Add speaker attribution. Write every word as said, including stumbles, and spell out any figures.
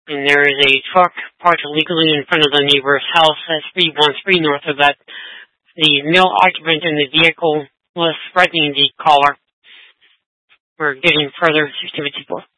Speaker 1: and there is a truck parked illegally in front of the neighbor's house at three one three north of that. The male occupant in the vehicle was threatening the caller. We're getting further activity for.